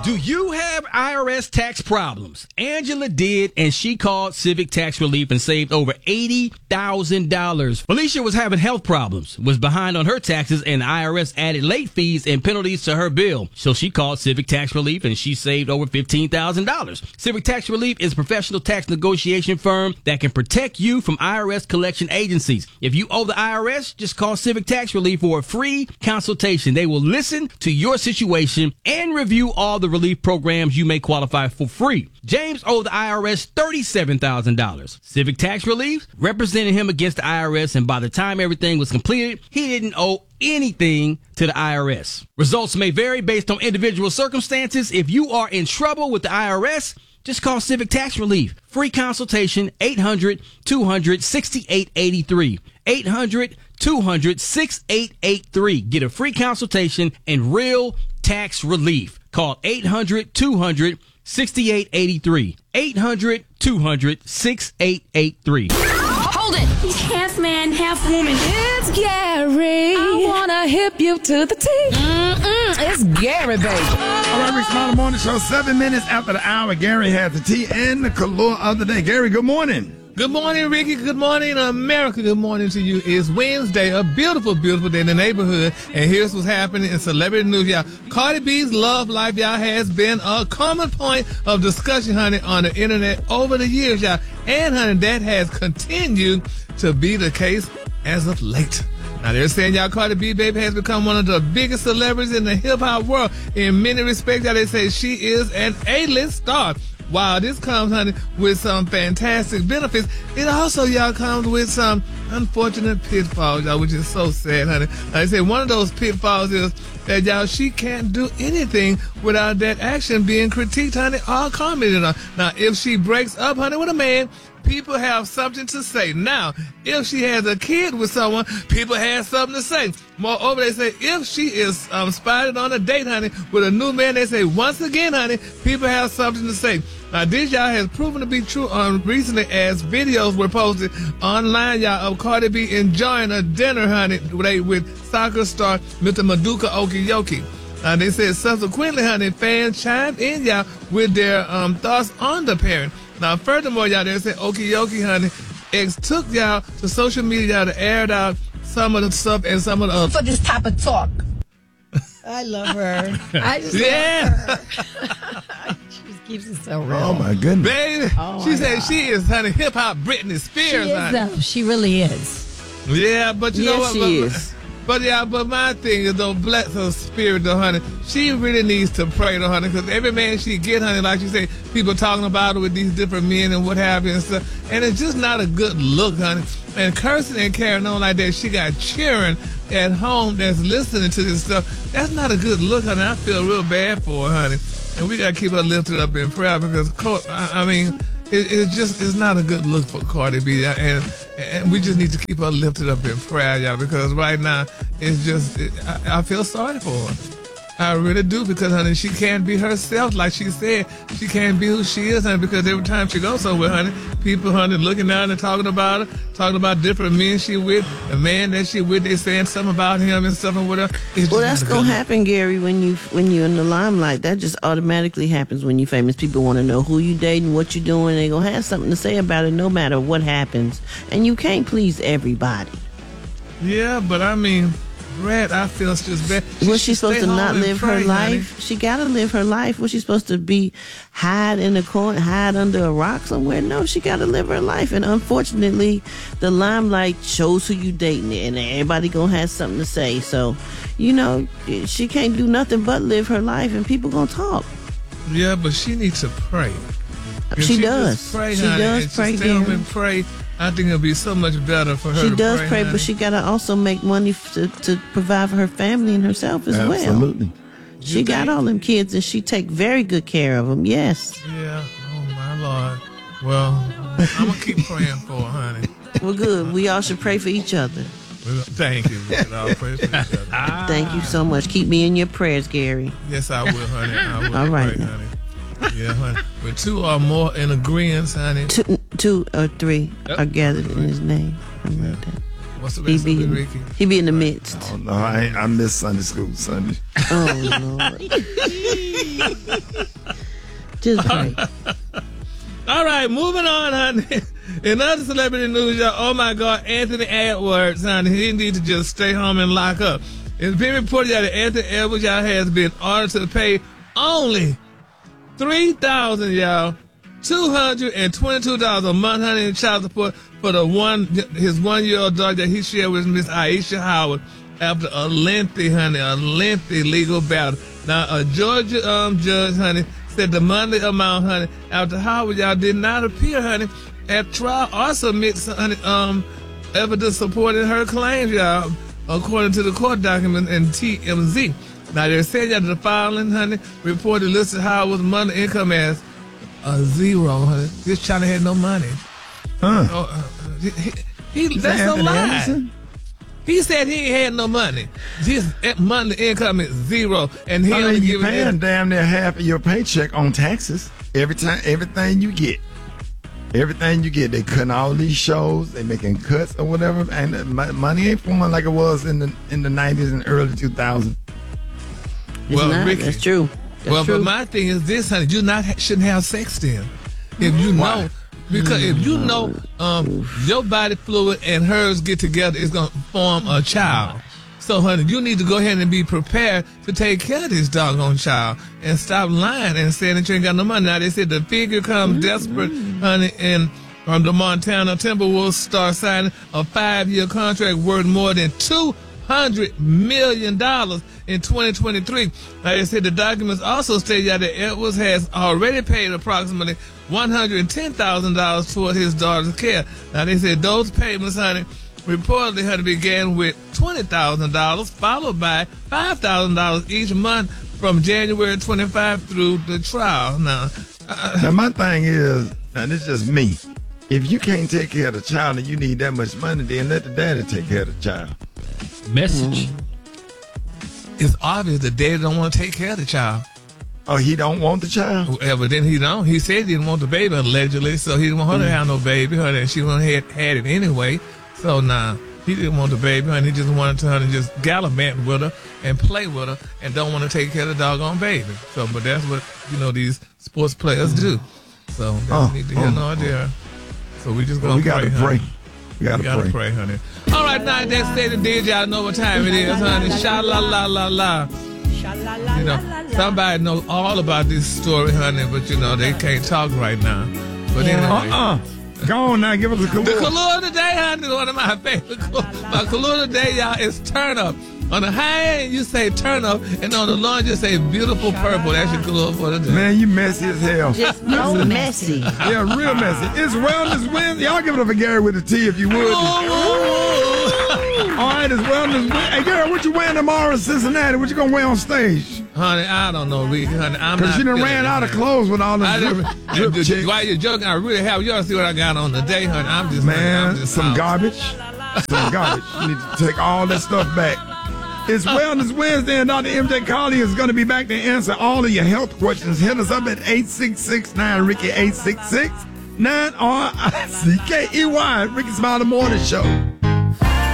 Do you have IRS tax problems? Angela did, and she called Civic Tax Relief and saved over $80,000. Felicia was having health problems, was behind on her taxes, and the IRS added late fees and penalties to her bill. So she called Civic Tax Relief, and she saved over $15,000. Civic Tax Relief is a professional tax negotiation firm that can protect you from IRS collection agencies. If you owe the IRS, just call Civic Tax Relief for a free consultation. They will listen to your situation and review all the relief programs you may qualify for free. James owed the IRS $37,000. Civic Tax Relief represented him against the IRS, and by the time everything was completed, he didn't owe anything to the IRS. Results may vary based on individual circumstances. If you are in trouble with the IRS, just call Civic Tax Relief. Free consultation, 800-200-6883. 800-200-6883. Get a free consultation and real tax relief. Call 800-200-6883. 800-200-6883. Hold it! He's half man, half woman. It's Gary. I wanna hip you to the T. It's Gary, baby. All right, Rick Smiley Morning Show, 7 minutes after the hour. Gary has the tea and the color of the day. Gary, good morning. Good morning, Ricky. Good morning, America. Good morning to you. It's Wednesday, a beautiful, beautiful day in the neighborhood. And here's what's happening in celebrity news, y'all. Cardi B's love life, y'all, has been a common point of discussion, honey, on the internet over the years, y'all. And, honey, that has continued to be the case as of late. Now, they're saying, y'all, Cardi B, baby, has become one of the biggest celebrities in the hip-hop world. In many respects, y'all, they say she is an A-list star. While this comes, honey, with some fantastic benefits, it also, y'all, comes with some unfortunate pitfalls, y'all, which is so sad, honey. Like I say, one of those pitfalls is that, y'all, she can't do anything without that action being critiqued, honey, or commented on. Now, if she breaks up, honey, with a man, people have something to say. Now, if she has a kid with someone, people have something to say. Moreover, they say if she is spotted on a date, honey, with a new man, they say once again, honey, people have something to say. Now, this, y'all, has proven to be true recently as videos were posted online, y'all, of Cardi B enjoying a dinner, honey, with soccer star Mr. Maduka Okiyoki. They said subsequently, honey, fans chimed in, y'all, with their thoughts on the pairing. Now, furthermore, y'all, they said Okiyoki, honey, took y'all to social media, y'all, to air out some of the stuff and some of the for this type of talk. I love her. I just love her. She just keeps it so real. Oh, my goodness. Baby, she said God. She is, honey, hip-hop Britney Spears, she is, honey. though. She really is. Yeah, but you know what? She is. But my thing is, though, bless her spirit, though, honey. She really needs to pray, though, honey, because every man she get, honey, like you say, people talking about her with these different men and what have you and stuff, and it's just not a good look, honey. And cursing and carrying on like that, she got children at home that's listening to this stuff. That's not a good look, honey. I feel real bad for her, honey. And we got to keep her lifted up in prayer because, I mean, it's not a good look for Cardi B, and we just need to keep her lifted up in prayer, y'all, because right now it's just I feel sorry for her. I really do, because, honey, she can't be herself like she said. She can't be who she is, honey, because every time she goes somewhere, honey, people, honey, looking down and talking about her, talking about different men she with, the man that she with, they saying something about him and stuff and whatever. Well, that's going to happen, Gary, when you're in the limelight. That just automatically happens when you're famous. People want to know who you dating, what you doing. They're going to have something to say about it no matter what happens. And you can't please everybody. Yeah, but I mean, Brad, I feel it's just bad. Was she supposed to not live her life? Honey. She got to live her life. Was she supposed to be hide in the corner, hide under a rock somewhere? No, she got to live her life. And unfortunately, the limelight shows who you dating, and everybody gonna have something to say. So, you know, she can't do nothing but live her life, and people gonna talk. Yeah, but she needs to pray. She does. Pray, she does pray. And pray. I think it'll be so much better for her. She does pray, honey. but she got to also make money to provide for her family and herself as well. Absolutely. She got all them kids, and she take very good care of them. Yes. Yeah. Oh my Lord. Well, I'm gonna keep praying for her, honey. Well, good. We all should pray for each other. Thank you. We should all pray for each other. Thank you so much. Keep me in your prayers, Gary. Yes, I will, honey. I will. All right, pray, honey. Yeah, honey. With two or more in agreement, honey. Two or three are gathered in his name. What's the rest of it, Ricky? He be in the midst. Oh, no, I miss Sunday school Sunday. Oh, Lord. Just pray. All right, moving on, honey. In other celebrity news, y'all, oh my God, Anthony Edwards, honey, he needs to just stay home and lock up. It's been reported that Anthony Edwards, y'all, has been ordered to pay only $3,000, y'all, $222 a month, honey, in child support for his 1-year-old daughter that he shared with Miss Aisha Howard after a lengthy legal battle. Now, a Georgia judge, honey, said the monthly amount, honey, after Howard, y'all, did not appear, honey, at trial or submit, honey, evidence supporting her claims, y'all, according to the court document in TMZ. Now, they said that the filing, honey, reported listed Howard's monthly income as zero, honey. This child had no money. Huh. That's no lie. He said he had no money. His monthly income is zero, and he only you giving paying damn near half of your paycheck on taxes everything you get. Everything you get, they cutting all these shows, they making cuts or whatever, and money ain't flowing like it was in the 90s and early 2000s. Well, Ricky, that's true. That's true. But my thing is this, honey, you shouldn't have sex then. If you know, because if you know your body fluid and hers get together, it's going to form a child. So, honey, you need to go ahead and be prepared to take care of this doggone child and stop lying and saying that you ain't got no money. Now, they said the figure comes desperate, honey, and the Montana Timberwolves start signing a 5-year contract worth more than $200 million in 2023. Now, they said the documents also state that Edwards has already paid approximately $110,000 toward his daughter's care. Now, they said those payments, honey, reportedly had to begin with $20,000, followed by $5,000 each month from January 25 through the trial. Now, my thing is, and it's just me, if you can't take care of the child and you need that much money, then let the daddy take care of the child. Message. It's obvious the daddy don't want to take care of the child. Oh, he don't want the child? Yeah, but then he don't. He said he didn't want the baby, allegedly, so he didn't want her to have no baby, honey, and she wouldn't have had it anyway. So, nah, he didn't want the baby, and he just wanted to just gallivant with her and play with her and don't want to take care of the doggone baby. So, but that's what, these sports players do. So, that's neither here nor there. So, we just going to pray, honey. We gotta pray, honey. All right, now that state and did y'all know what time it is, honey. Sha-la-la-la-la. Somebody knows all about this story, honey, but, they can't talk right now. But anyway. Go on now, give us a clue. The clue of the day, honey, is one of my favorite clues. My clue of the day, y'all, is turn up. On the high end, you say turn up, and on the low end, you say beautiful purple. That's your clue for the day. Man, you messy as hell. Just so messy. Yeah, real messy. It's Wellness Wednesday. Y'all give it up for Gary with a T if you would. All right, it's Wellness Wednesday. Hey, Gary, what you wearing tomorrow in Cincinnati? What you gonna wear on stage? Honey, I don't know, Ricky. Honey, because you done ran out of clothes with all this drip chicks. While you're joking, I really have. You ought to see what I got on today, honey. I'm just some garbage. Some garbage. You need to take all that stuff back. It's Wellness Wednesday, and Dr. MJ Carly is going to be back to answer all of your health questions. Hit us up at 866-9-RICKY, 866-9-RICKEY. Ricky Smiley Morning Show.